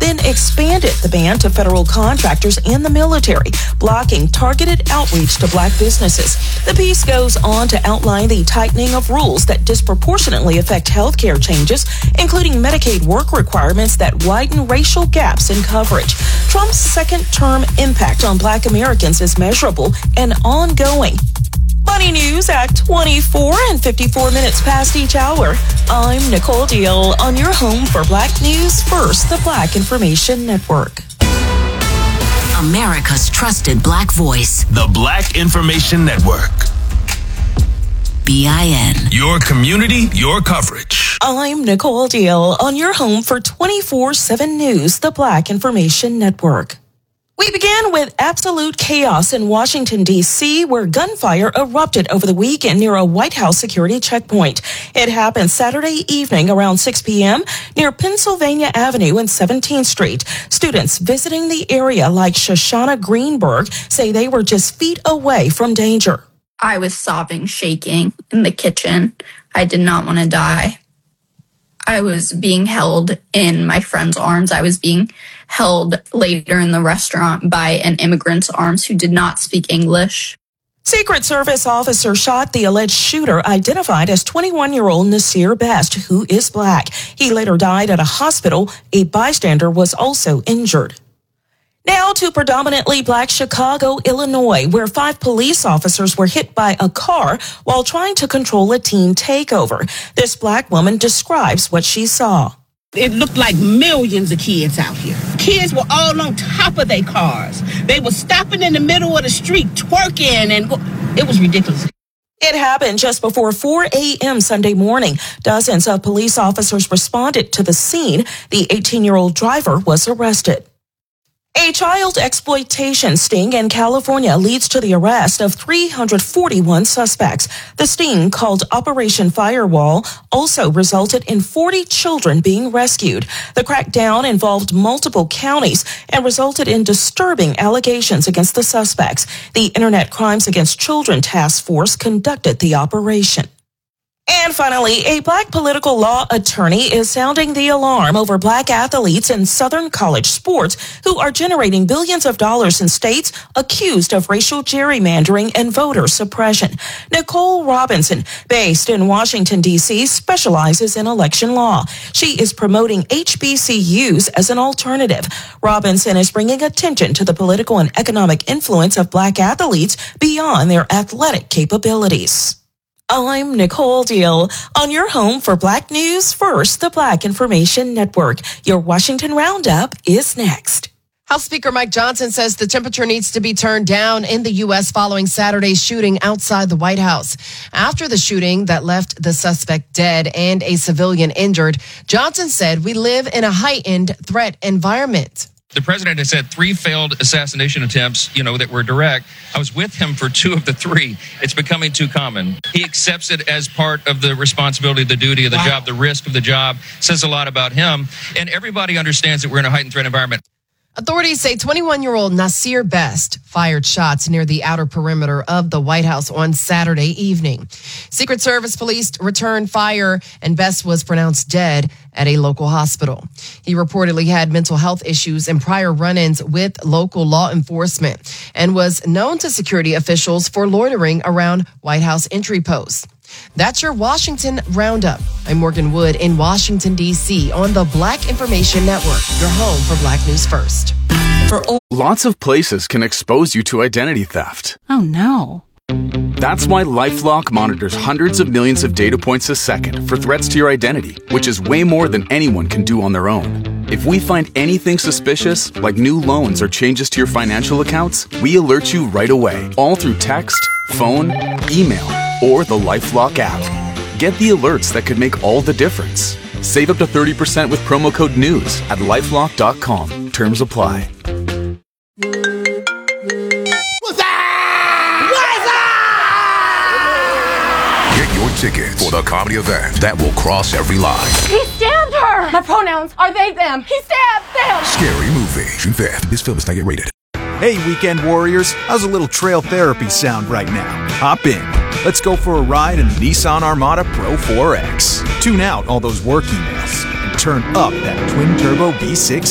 then expanded the ban to federal contractors and the military, blocking targeted outreach to black businesses. The piece goes on to outline the tightening of rules that disproportionately affect healthcare changes, including Medicaid work requirements that widen racial gaps in coverage. Trump's second-term impact on black Americans is measurable and ongoing. Money news at 24 and 54 minutes past each hour. I'm Nicole Deal on your home for Black News First, the Black Information Network. America's trusted black voice. The Black Information Network. BIN. Your community, your coverage. I'm Nicole Deal on your home for 24/7 News, the Black Information Network. We began with absolute chaos in Washington, D.C., where gunfire erupted over the weekend near a White House security checkpoint. It happened Saturday evening around 6 p.m. near Pennsylvania Avenue and 17th Street. Students visiting the area, like Shoshana Greenberg, say they were just feet away from danger. I was sobbing, shaking in the kitchen. I did not want to die. I was being held in my friend's arms. I was being held later in the restaurant by an immigrant's arms who did not speak English. Secret Service officer shot the alleged shooter, identified as 21-year-old Nasir Best, who is black. He later died at a hospital. A bystander was also injured. Now to predominantly black Chicago, Illinois, where 5 police officers were hit by a car while trying to control a teen takeover. This black woman describes what she saw. It looked like millions of kids out here. Kids were all on top of their cars. They were stopping in the middle of the street, twerking, and it was ridiculous. It happened just before 4 a.m. Sunday morning. Dozens of police officers responded to the scene. The 18-year-old driver was arrested. A child exploitation sting in California leads to the arrest of 341 suspects. The sting, called Operation Firewall, also resulted in 40 children being rescued. The crackdown involved multiple counties and resulted in disturbing allegations against the suspects. The Internet Crimes Against Children Task Force conducted the operation. And finally, a black political law attorney is sounding the alarm over black athletes in Southern college sports who are generating billions of dollars in states accused of racial gerrymandering and voter suppression. Nicole Robinson, based in Washington, D.C., specializes in election law. She is promoting HBCUs as an alternative. Robinson is bringing attention to the political and economic influence of black athletes beyond their athletic capabilities. I'm Nicole Deal on your home for Black News First, the Black Information Network. Your Washington Roundup is next. House Speaker Mike Johnson says the temperature needs to be turned down in the U.S. following Saturday's shooting outside the White House. After the shooting that left the suspect dead and a civilian injured, Johnson said we live in a heightened threat environment. The president has had 3 failed assassination attempts, that were direct. I was with him for 2 of the 3. It's becoming too common. He accepts it as part of the responsibility, the duty of the job, the risk of the job. Says a lot about him. And everybody understands that we're in a heightened threat environment. Authorities say 21-year-old Nasir Best fired shots near the outer perimeter of the White House on Saturday evening. Secret Service police returned fire, and Best was pronounced dead at a local hospital. He reportedly had mental health issues and prior run-ins with local law enforcement and was known to security officials for loitering around White House entry posts. That's your Washington Roundup. I'm Morgan Wood in Washington, D.C. on the Black Information Network, your home for Black News First. Lots of places can expose you to identity theft. Oh, no. That's why LifeLock monitors hundreds of millions of data points a second for threats to your identity, which is way more than anyone can do on their own. If we find anything suspicious, like new loans or changes to your financial accounts, we alert you right away, all through text, phone, email, or the LifeLock app. Get the alerts that could make all the difference. Save up to 30% with promo code NEWS at LifeLock.com. Terms apply. Get your tickets for the comedy event that will cross every line. He stabbed her! My pronouns are they, them. He stabbed them! Scary Movie. June 5th. This film is not yet rated. Hey, weekend warriors. How's a little trail therapy sound right now? Hop in. Let's go for a ride in the Nissan Armada Pro 4X. Tune out all those work emails and turn up that twin-turbo V6